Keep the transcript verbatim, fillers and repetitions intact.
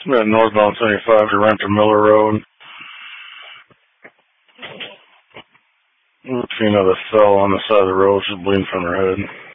Yeah, northbound seventy-five to Renter Miller Road. Female that fell on the side of the road, she's bleeding from her head.